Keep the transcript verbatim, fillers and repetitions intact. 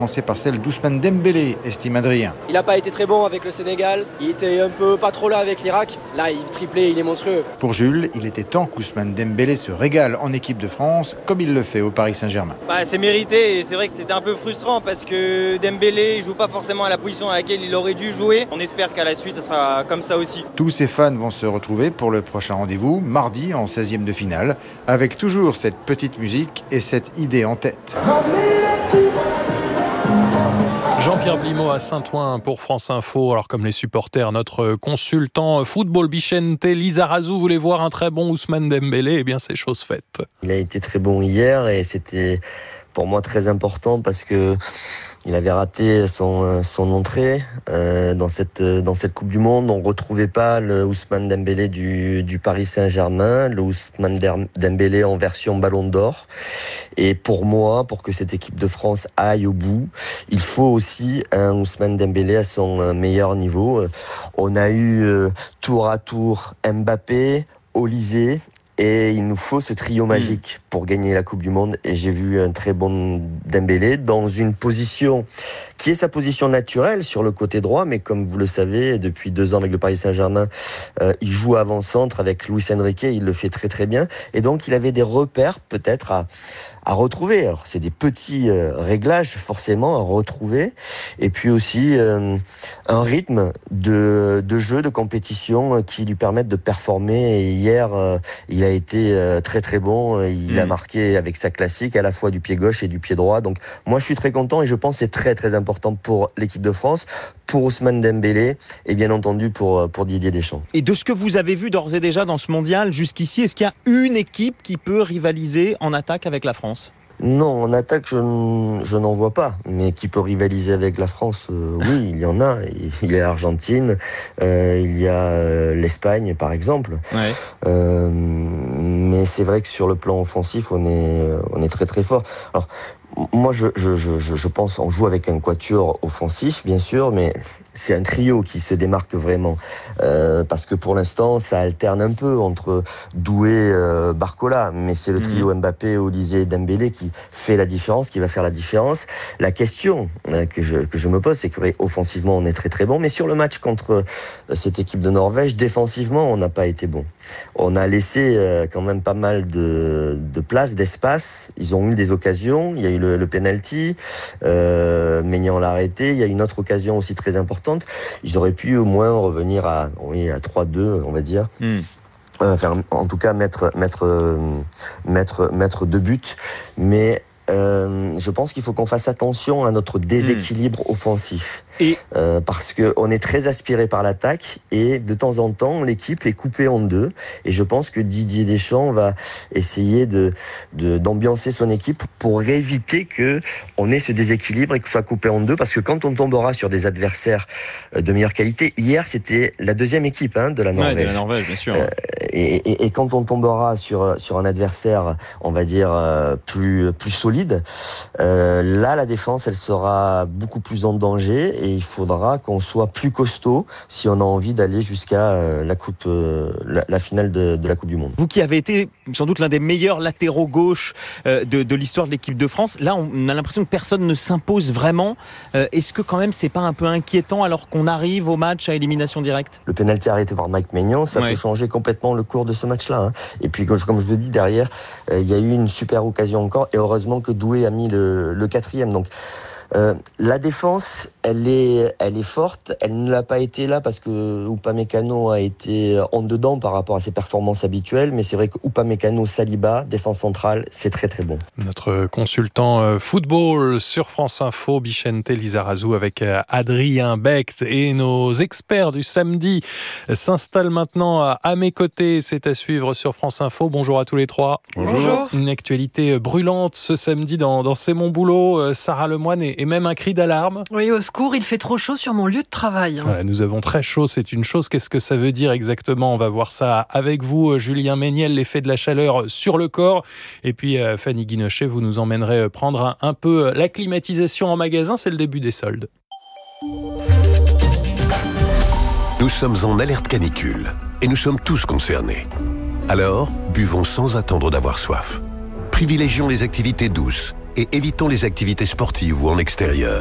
Commencer par celle d'Ousmane Dembélé, estime Adrien. Il n'a pas été très bon avec le Sénégal, il était un peu pas trop là avec l'Irak. Là, il triplé, il est monstrueux. Pour Jules, il était temps qu'Ousmane Dembélé se régale en équipe de France, comme il le fait au Paris Saint-Germain. Bah, c'est mérité et c'est vrai que c'était un peu frustrant parce que Dembélé ne joue pas forcément à la position à laquelle il aurait dû jouer. On espère qu'à la suite, ça sera comme ça aussi. Tous ses fans vont se retrouver pour le prochain rendez-vous, mardi en seizième de finale, avec toujours cette petite musique et cette idée en tête. Jean-Pierre Blimaud à Saint-Ouen pour France Info. Alors comme les supporters, notre consultant football Bichente Lizarazu voulait voir un très bon Ousmane Dembélé. Eh bien c'est chose faite. Il a été très bon hier et c'était pour moi très important parce que il avait raté son son entrée euh, dans cette dans cette Coupe du Monde. On retrouvait pas le Ousmane Dembélé du du Paris Saint-Germain, le Ousmane Dembélé en version Ballon d'Or. Et pour moi, pour que cette équipe de France aille au bout, il faut aussi un Ousmane Dembélé à son meilleur niveau. On a eu euh, tour à tour Mbappé, Olysée. Et il nous faut ce trio magique pour gagner la Coupe du Monde. Et j'ai vu un très bon Dembélé dans une position qui est sa position naturelle sur le côté droit. Mais comme vous le savez, depuis deux ans avec le Paris Saint-Germain, euh, il joue avant-centre avec Luis Enrique. Il le fait très très bien. Et donc il avait des repères peut-être à, à retrouver. Alors c'est des petits euh, réglages forcément à retrouver. Et puis aussi euh, un rythme de, de jeu, de compétition euh, qui lui permettent de performer. Et hier, euh, il a été euh, très très bon. Il mmh. a marqué avec sa classique à la fois du pied gauche et du pied droit. Donc moi je suis très content et je pense que c'est très très important pour l'équipe de France, pour Ousmane Dembélé et bien entendu pour, pour Didier Deschamps. Et de ce que vous avez vu d'ores et déjà dans ce mondial jusqu'ici, est-ce qu'il y a une équipe qui peut rivaliser en attaque avec la France ? Non, en attaque, je, n- je n'en vois pas. Mais qui peut rivaliser avec la France, euh, oui, il y en a. Il y a l'Argentine, euh, il y a euh, l'Espagne, par exemple. Ouais. Euh, mais c'est vrai que sur le plan offensif, on est, on est très très fort. Alors, moi, je, je, je, je pense, on joue avec un quatuor offensif, bien sûr, mais c'est un trio qui se démarque vraiment. Euh, parce que pour l'instant, ça alterne un peu entre Doué, euh, Barcola, mais c'est le trio mmh. Mbappé, Olysée et Dembélé qui fait la différence, qui va faire la différence. La question euh, que je, que je me pose, c'est que oui, offensivement, on est très très bon, mais sur le match contre euh, cette équipe de Norvège, défensivement, on n'a pas été bon. On a laissé euh, quand même pas mal de, de place, d'espace. Ils ont eu des occasions, il y a eu le, le penalty, euh, Maignan l'a arrêté. Il y a une autre occasion aussi très importante. Ils auraient pu au moins revenir à, oui, à trois deux, on va dire. Mm. Euh, enfin, en tout cas, mettre, mettre, euh, mettre, mettre deux buts. Mais euh, je pense qu'il faut qu'on fasse attention à notre déséquilibre mmh. offensif. Et euh, parce que on est très aspiré par l'attaque et de temps en temps l'équipe est coupée en deux. Et je pense que Didier Deschamps va essayer de, de d'ambiancer son équipe pour éviter que on ait ce déséquilibre et qu'il soit coupé en deux. Parce que quand on tombera sur des adversaires de meilleure qualité, hier c'était la deuxième équipe hein, de la Norvège. Ouais, de la Norvège, bien sûr. Euh, et, et, et quand on tombera sur sur un adversaire, on va dire plus plus solide, euh, là la défense elle sera beaucoup plus en danger. Et il faudra qu'on soit plus costaud si on a envie d'aller jusqu'à euh, la coupe, euh, la, la finale de, de la Coupe du Monde. Vous qui avez été sans doute l'un des meilleurs latéraux gauche euh, de, de l'histoire de l'équipe de France, là on a l'impression que personne ne s'impose vraiment. Euh, est-ce que quand même c'est pas un peu inquiétant alors qu'on arrive au match à élimination directe ? Le pénalty arrêté par Mike Maignan, ça ouais. peut changer complètement le cours de ce match-là. Hein. Et puis comme je, comme je vous dis derrière, il euh, y a eu une super occasion encore et heureusement que Doué a mis le, le quatrième. Donc Euh, la défense, elle est, elle est forte. Elle ne l'a pas été là parce que Upamecano a été en dedans par rapport à ses performances habituelles. Mais c'est vrai que Upamecano, Saliba, défense centrale, c'est très très bon. Notre consultant football sur France Info, Bichente Lizarazu avec Adrien Becht et nos experts du samedi s'installent maintenant à mes côtés. C'est à suivre sur France Info. Bonjour à tous les trois. Bonjour. Une actualité brûlante ce samedi dans, dans C'est mon boulot. Sarah Lemoine et Et même un cri d'alarme. Oui, au secours, il fait trop chaud sur mon lieu de travail. Ouais, nous avons très chaud, c'est une chose. Qu'est-ce que ça veut dire exactement ? On va voir ça avec vous, Julien Méniel, l'effet de la chaleur sur le corps. Et puis, euh, Fanny Guinochet, vous nous emmènerez prendre un, un peu la climatisation en magasin. C'est le début des soldes. Nous sommes en alerte canicule et nous sommes tous concernés. Alors, buvons sans attendre d'avoir soif. Privilégions les activités douces et évitons les activités sportives ou en extérieur.